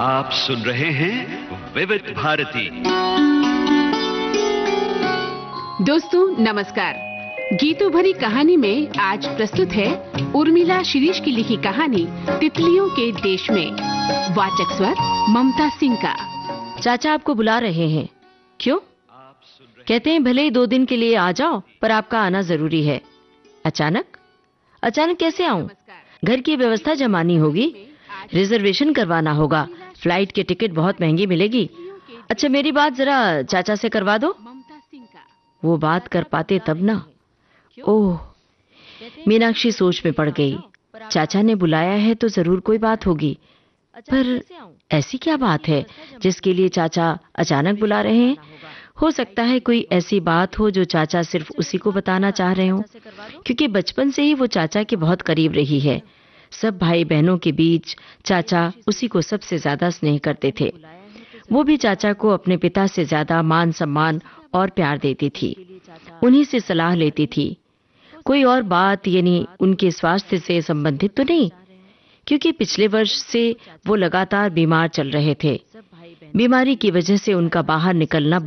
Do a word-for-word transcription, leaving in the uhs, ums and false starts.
आप सुन रहे हैं विविध भारती। दोस्तों नमस्कार। गीतों भरी कहानी में आज प्रस्तुत है उर्मिला शिरीष की लिखी कहानी तितलियों के देश में। वाचक स्वर ममता सिंह का। चाचा आपको बुला रहे हैं। क्यों? कहते हैं भले ही दो दिन के लिए आ जाओ, पर आपका आना जरूरी है। अचानक अचानक कैसे आऊं? घर की व्यवस्था जमानी होगी, रिजर्वेशन करवाना होगा, फ्लाइट की टिकट बहुत महंगी मिलेगी। अच्छा मेरी बात जरा चाचा से करवा दो। वो बात कर पाते तब ना। ओह, मीनाक्षी सोच में पड़ गई। चाचा ने बुलाया है तो जरूर कोई बात होगी, पर ऐसी क्या बात है जिसके लिए चाचा अचानक बुला रहे हैं? हो सकता है कोई ऐसी बात हो जो चाचा सिर्फ उसी को बताना चाह रहे हो, क्योंकि बचपन से ही वो चाचा के बहुत करीब रही है। सब भाई बहनों के बीच चाचा उसी को सबसे ज्यादा स्नेह करते थे। वो भी चाचा को अपने पिता से ज्यादा मान सम्मान और प्यार देती थी, उन्हीं से सलाह लेती थी। कोई और बात यानी उनके स्वास्थ्य से संबंधित तो नहीं, क्योंकि पिछले वर्ष से वो लगातार बीमार चल रहे थे। बीमारी की वजह से उनका बाहर निकलना